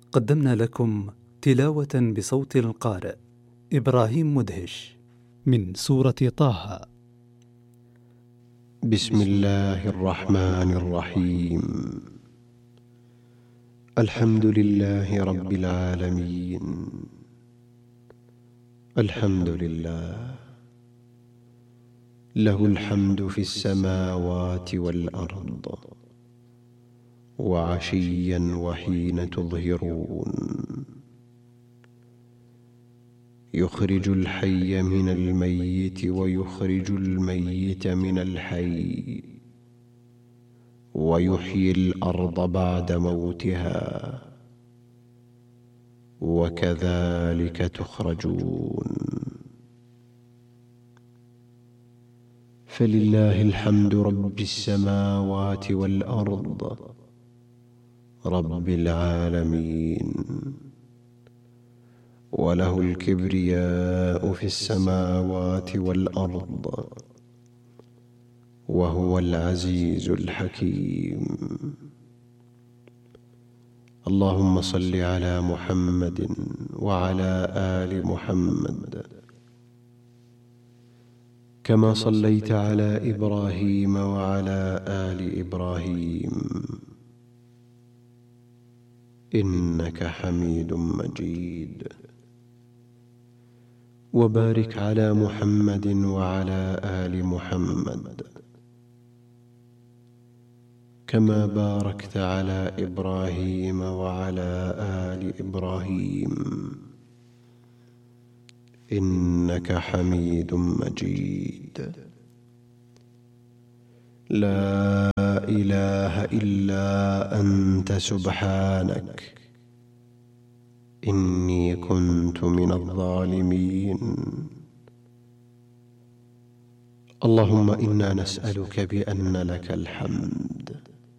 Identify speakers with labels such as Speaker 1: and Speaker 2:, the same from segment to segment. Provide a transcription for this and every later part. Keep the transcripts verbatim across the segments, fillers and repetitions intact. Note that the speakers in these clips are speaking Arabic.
Speaker 1: قدمنا لكم تلاوة بصوت القارئ إبراهيم مدهش من سورة طه.
Speaker 2: بسم الله الرحمن الرحيم. الحمد لله رب العالمين. الحمد لله له الحمد في السماوات والأرض وعشيا وحين تظهرون، يخرج الحي من الميت ويخرج الميت من الحي، ويحيي الأرض بعد موتها، وكذلك تخرجون. فلله الحمد رب السماوات والأرض رب العالمين، وله الكبرياء في السماوات والأرض، وهو العزيز الحكيم. اللهم صل على محمد وعلى آل محمد كما صليت على إبراهيم وعلى آل إبراهيم إنك حميد مجيد. وبارك على محمد وعلى آل محمد كما باركت على إبراهيم وعلى آل إبراهيم إنك حميد مجيد. لا إله إلا أنت سبحانك إني كنت من الظالمين. اللهم إنا نسألك بأن لك الحمد،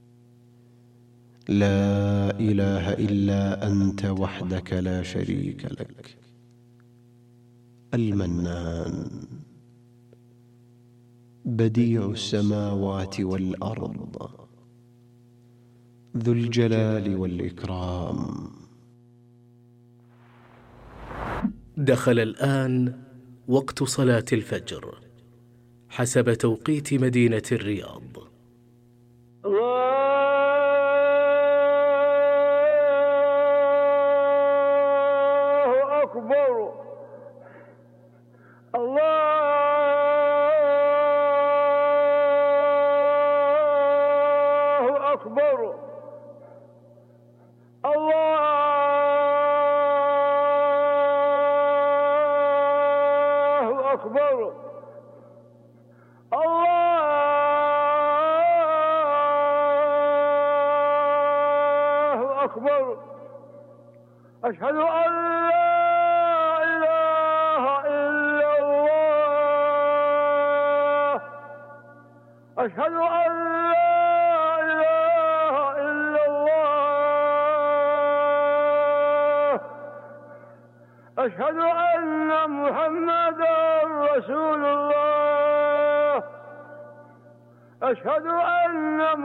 Speaker 2: لا إله إلا أنت وحدك لا شريك لك، المنان، بديع السماوات والأرض، ذو الجلال والإكرام.
Speaker 3: دخل الآن وقت صلاة الفجر حسب توقيت مدينة الرياض.
Speaker 4: الله أكبر. الله أكبر. الله أكبر. الله أكبر. أشهد أن لا إله إلا الله. أشهد أن لا إله إلا الله. أشهد أن محمدا رسول الله. أشهد أن